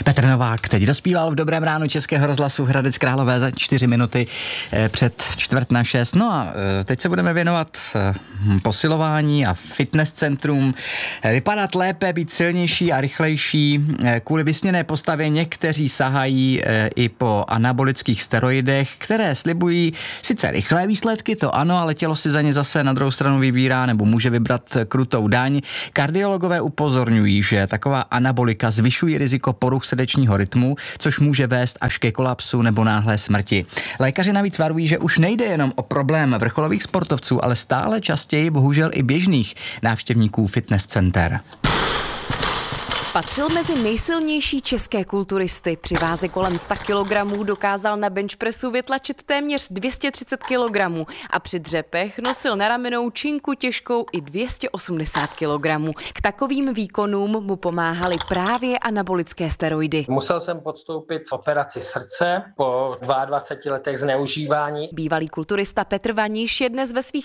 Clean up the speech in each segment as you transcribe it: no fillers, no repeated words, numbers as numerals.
Petr Novák teď dospíval v Dobrém ránu Českého rozhlasu Hradec Králové za 4 minuty před 5:45. No a teď se budeme věnovat posilování a fitness centrum. Vypadat lépe, být silnější a rychlejší. Kvůli vysněné postavě někteří sahají i po anabolických steroidech, které slibují sice rychlé výsledky, to ano, ale tělo si za ně zase na druhou stranu vybírá nebo může vybrat krutou daň. Kardiologové upozorňují, že taková anabolika zvyšují riziko poruch srdečního rytmu, což může vést až ke kolapsu nebo náhlé smrti. Lékaři navíc varují, že už nejde jenom o problém vrcholových sportovců, ale stále častěji bohužel i běžných návštěvníků fitness center. Patřil mezi nejsilnější české kulturisty. Při váze kolem 100 kg dokázal na benchpressu vytlačit téměř 230 kg a při dřepech nosil na ramenou činku těžkou i 280 kg. K takovým výkonům mu pomáhaly právě anabolické steroidy. Musel jsem podstoupit operaci srdce po 22 letech zneužívání. Bývalý kulturista Petr Vaniš je dnes ve svých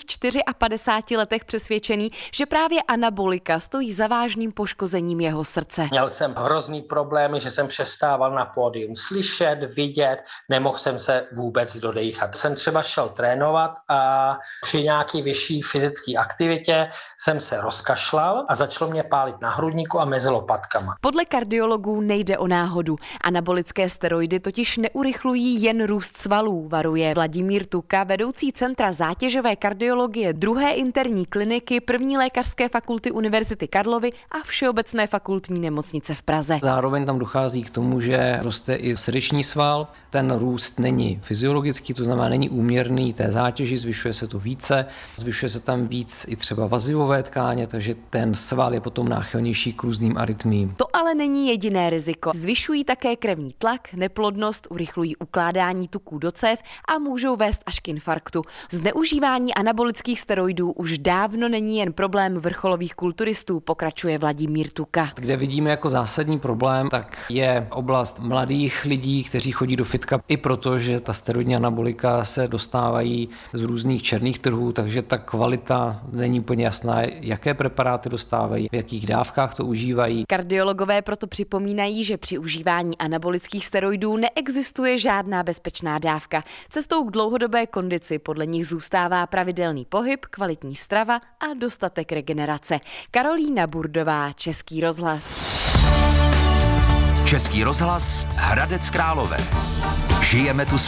54 letech přesvědčený, že právě anabolika stojí za vážným poškozením jeho srdce. Měl jsem hrozný problém, že jsem přestával na pódium slyšet, vidět, nemohl jsem se vůbec dodýchat. Jsem třeba šel trénovat a při nějaký vyšší fyzické aktivitě jsem se rozkašlal a začalo mě pálit na hrudníku a mezi lopatkama. Podle kardiologů nejde o náhodu. Anabolické steroidy totiž neurychlují jen růst svalů, varuje Vladimír Tuka, vedoucí Centra zátěžové kardiologie 2. interní kliniky 1. lékařské fakulty Univerzity Karlovy a Všeobecné fakultní nemocnice v Praze. Zároveň tam dochází k tomu, že roste i srdeční sval. Ten růst není fyziologický, to znamená není úměrný té zátěži, zvyšuje se to více, zvyšuje se tam víc i třeba vazivové tkáně, takže ten sval je potom náchylnější k různým arytmiím. To ale není jediné riziko. Zvyšují také krevní tlak, neplodnost, urychlují ukládání tuků do cév a můžou vést až k infarktu. Zneužívání anabolických steroidů už dávno není jen problém vrcholových kulturistů, pokračuje Vladimír Tuka. Kde vidíme jako zásadní problém, tak je oblast mladých lidí, kteří chodí do fitka i proto, že ta steroidní anabolika se dostávají z různých černých trhů, takže ta kvalita není úplně jasná, jaké preparáty dostávají, v jakých dávkách to užívají. Kardiologové proto připomínají, že při užívání anabolických steroidů neexistuje žádná bezpečná dávka. Cestou k dlouhodobé kondici podle nich zůstává pravidelný pohyb, kvalitní strava a dostatek regenerace. Karolína Burdová, Český rozhlas. Český rozhlas Hradec Králové. Žijeme tu